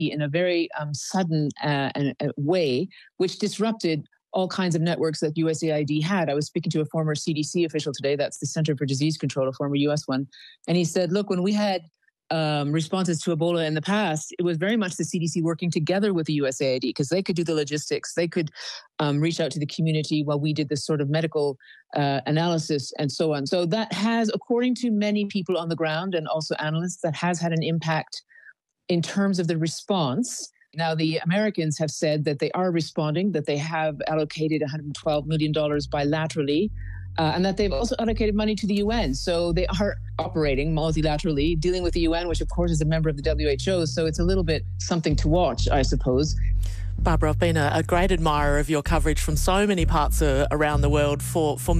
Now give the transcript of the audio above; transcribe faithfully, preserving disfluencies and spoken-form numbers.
in a very um, sudden uh, uh, way, which disrupted all kinds of networks that U S A I D had. I was speaking to a former C D C official today, that's the Center for Disease Control, a former U S one, and he said, look, when we had um, responses to Ebola in the past, it was very much the C D C working together with the U S A I D because they could do the logistics, they could um, reach out to the community while we did this sort of medical uh, analysis and so on. So that has, according to many people on the ground and also analysts, that has had an impact in terms of the response. Now, the Americans have said that they are responding, that they have allocated one hundred twelve million dollars bilaterally, uh, and that they've also allocated money to the U N. So they are operating multilaterally, dealing with the U N, which, of course, is a member of the W H O. So it's a little bit something to watch, I suppose. Barbara, I've been a, a great admirer of your coverage from so many parts uh, around the world for, for